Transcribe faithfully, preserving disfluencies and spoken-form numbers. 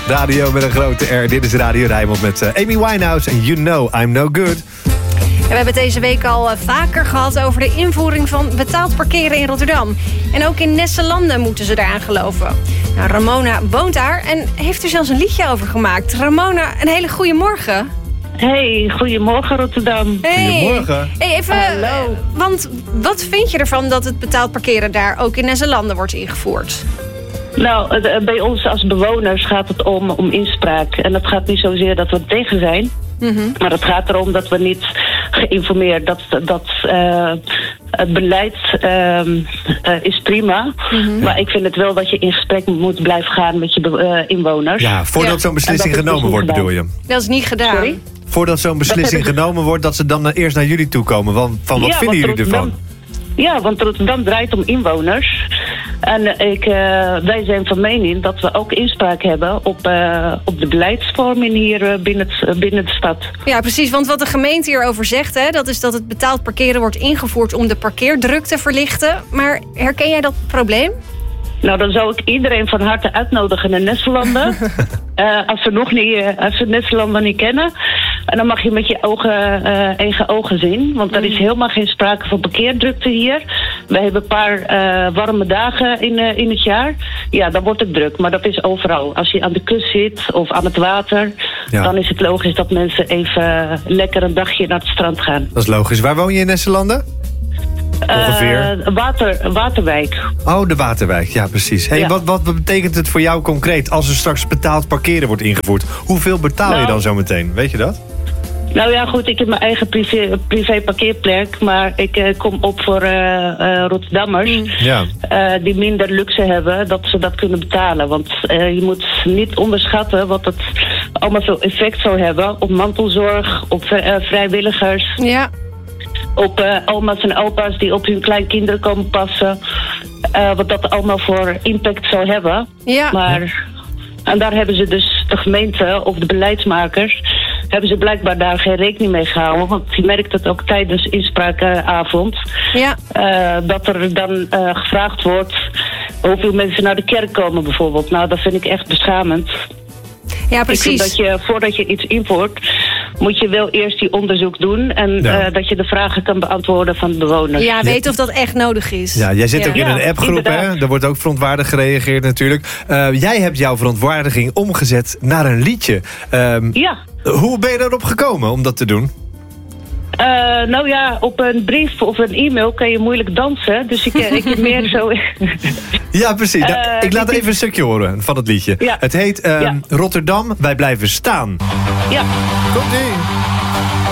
Radio met een grote R. Dit is Radio Rijnmond met uh, Amy Winehouse en You Know I'm No Good. En we hebben het deze week al uh, vaker gehad over de invoering van betaald parkeren in Rotterdam. En ook in Nesselanden moeten ze daaraan geloven. Nou, Ramona woont daar en heeft er zelfs een liedje over gemaakt. Ramona, een hele goede morgen. Hey, goedemorgen Rotterdam. Hey. Goedemorgen. Hey, even, Hallo. uh, want wat vind je ervan dat het betaald parkeren daar ook in Nesselanden wordt ingevoerd? Nou, bij ons als bewoners gaat het om, om inspraak. En dat gaat niet zozeer dat we er tegen zijn. Mm-hmm. Maar het gaat erom dat we niet geïnformeerd... dat, dat uh, het beleid uh, uh, is prima. Mm-hmm. Maar ik vind het wel dat je in gesprek moet blijven gaan met je uh, inwoners. Ja, voordat ja. zo'n beslissing genomen dus wordt, bedoel je? Dat is niet gedaan. Sorry? Voordat zo'n beslissing genomen wordt, dat ze dan eerst naar jullie toe komen. Van, van wat ja, vinden jullie ervan? Dan, ja, want Rotterdam draait om inwoners. En uh, ik, uh, wij zijn van mening dat we ook inspraak hebben op, uh, op de beleidsvorming hier uh, binnen, het, uh, binnen de stad. Ja, precies. Want wat de gemeente hierover zegt, hè, dat is dat het betaald parkeren wordt ingevoerd om de parkeerdruk te verlichten. Maar herken jij dat probleem? Nou, dan zou ik iedereen van harte uitnodigen naar Nesselanden. uh, als ze nog niet, uh, als ze Nesselanden niet kennen. En dan mag je met je ogen, uh, eigen ogen zien. Want er is helemaal geen sprake van parkeerdrukte hier. We hebben een paar uh, warme dagen in, uh, in het jaar. Ja, dan wordt het druk. Maar dat is overal. Als je aan de kust zit of aan het water... Ja. Dan is het logisch dat mensen even lekker een dagje naar het strand gaan. Dat is logisch. Waar woon je in Nesselanden? Ongeveer? Uh, water, Waterwijk. Oh, de Waterwijk. Ja, precies. Hey, ja. Wat, wat betekent het voor jou concreet als er straks betaald parkeren wordt ingevoerd? Hoeveel betaal nou, je dan zo meteen? Weet je dat? Nou ja, goed, ik heb mijn eigen privé, privé parkeerplek, maar ik uh, kom op voor uh, uh, Rotterdammers ja. uh, die minder luxe hebben, dat ze dat kunnen betalen. Want uh, je moet niet onderschatten wat het allemaal veel effect zou hebben op mantelzorg, op uh, vrijwilligers. Ja. Op uh, oma's en opa's die op hun kleinkinderen komen passen. Uh, wat dat allemaal voor impact zou hebben. Ja. Maar, en daar hebben ze dus, de gemeente of de beleidsmakers... hebben ze blijkbaar daar geen rekening mee gehouden. Want je merkt het ook tijdens inspraakavond. Ja. Uh, dat er dan uh, gevraagd wordt... hoeveel mensen naar de kerk komen bijvoorbeeld. Nou, dat vind ik echt beschamend. Ja, precies. Ik vind dat je, voordat je iets invoert... moet je wel eerst die onderzoek doen... en ja. uh, dat je de vragen kan beantwoorden van de bewoners. Ja, weet of dat echt nodig is. Ja, jij zit ja. ook in een appgroep, ja, hè? Daar wordt ook verontwaardigd gereageerd natuurlijk. Uh, jij hebt jouw verontwaardiging omgezet naar een liedje. Um, ja. Hoe ben je daarop gekomen om dat te doen? Uh, nou ja, op een brief of een e-mail kan je moeilijk dansen. Dus ik, ik heb meer zo... Ja, precies. Uh, ik laat ik even een stukje horen van het liedje. Ja. Het heet um, ja. Rotterdam, wij blijven staan. Ja. Komt-ie.